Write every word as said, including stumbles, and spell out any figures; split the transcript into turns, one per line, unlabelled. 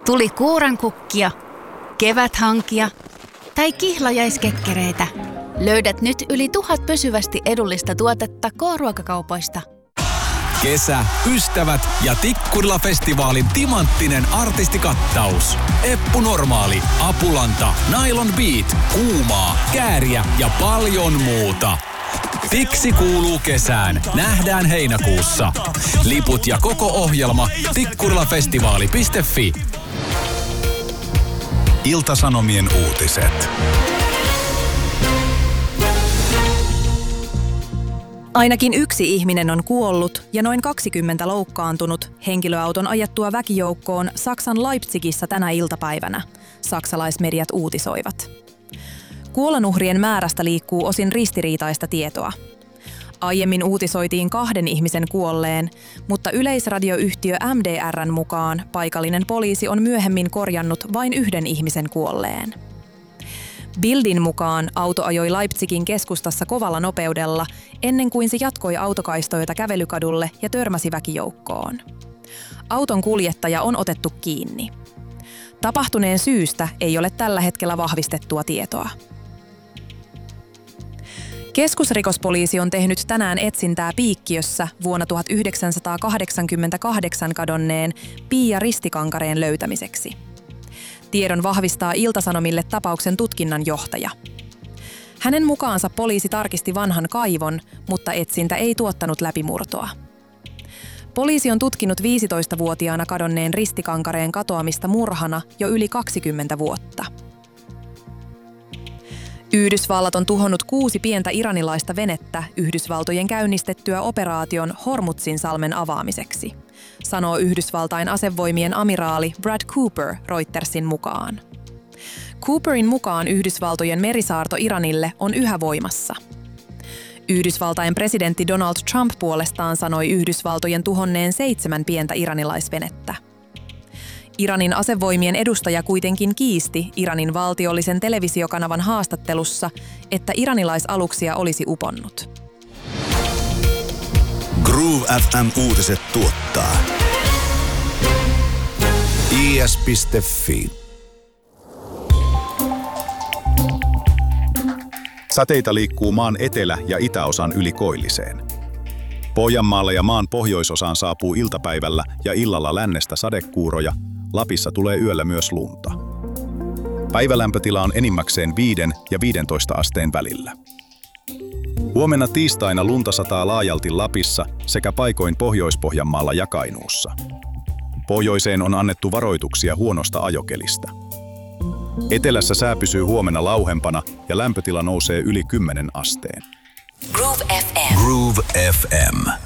Tuli kuurankukkia, keväthankia tai kihlajaiskekkereitä. Löydät nyt yli tuhat pysyvästi edullista tuotetta K-ruokakaupoista.
Kesä, ystävät ja Tikkurila-festivaalin timanttinen artistikattaus. Eppu Normaali, Apulanta, Nylon Beat, Kuumaa, Kääriä ja paljon muuta. Tiksi kuuluu kesään. Nähdään heinäkuussa. Liput ja koko ohjelma tikkurilafestivaali piste fi.
Ilta-Sanomien uutiset.
Ainakin yksi ihminen on kuollut ja noin kaksikymmentä loukkaantunut henkilöauton ajettua väkijoukkoon Saksan Leipzigissä tänä iltapäivänä, saksalaismediat uutisoivat. Kuolonuhrien määrästä liikkuu osin ristiriitaista tietoa. Aiemmin uutisoitiin kahden ihmisen kuolleen, mutta yleisradioyhtiö M D R:n mukaan paikallinen poliisi on myöhemmin korjannut vain yhden ihmisen kuolleen. Bildin mukaan auto ajoi Leipzigin keskustassa kovalla nopeudella ennen kuin se jatkoi autokaistoita kävelykadulle ja törmäsi väkijoukkoon. Auton kuljettaja on otettu kiinni. Tapahtuneen syystä ei ole tällä hetkellä vahvistettua tietoa. Keskusrikospoliisi on tehnyt tänään etsintää Piikkiössä vuonna tuhatyhdeksänsataakahdeksankymmentäkahdeksan kadonneen Pia Ristikankareen löytämiseksi. Tiedon vahvistaa Ilta-Sanomille tapauksen tutkinnanjohtaja. Hänen mukaansa poliisi tarkisti vanhan kaivon, mutta etsintä ei tuottanut läpimurtoa. Poliisi on tutkinut viisitoistavuotiaana kadonneen Ristikankareen katoamista murhana jo yli kaksikymmentä vuotta. Yhdysvallat on tuhonnut kuusi pientä iranilaista venettä Yhdysvaltojen käynnistettyä operaation Hormuzin-salmen avaamiseksi, sanoo Yhdysvaltain asevoimien amiraali Brad Cooper Reutersin mukaan. Cooperin mukaan Yhdysvaltojen merisaarto Iranille on yhä voimassa. Yhdysvaltain presidentti Donald Trump puolestaan sanoi Yhdysvaltojen tuhonneen seitsemän pientä iranilaisvenettä. Iranin asevoimien edustaja kuitenkin kiisti Iranin valtiollisen televisiokanavan haastattelussa, että iranilaisaluksia olisi uponnut.
Groove F M-uutiset tuottaa I S piste fi. Sateita liikkuu maan etelä- ja itäosan yli koilliseen. Pohjanmaalle ja maan pohjoisosaan saapuu iltapäivällä ja illalla lännestä sadekuuroja. Lapissa tulee yöllä myös lunta. Päivälämpötila on enimmäkseen viiden ja viidentoista asteen välillä. Huomenna tiistaina lunta sataa laajalti Lapissa sekä paikoin Pohjois-Pohjanmaalla ja Kainuussa. Pohjoiseen on annettu varoituksia huonosta ajokelistä. Etelässä sää pysyy huomenna lauhempana ja lämpötila nousee yli kymmenen asteen.
Groove F M.
Groove F M.